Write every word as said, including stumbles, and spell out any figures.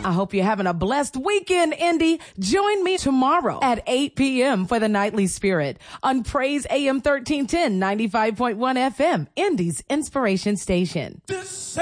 I hope you're having a blessed weekend, Indy. Join me tomorrow at eight p.m. for the Nightly Spirit on Praise A M thirteen ten, ninety-five point one F M, Indy's Inspiration Station. This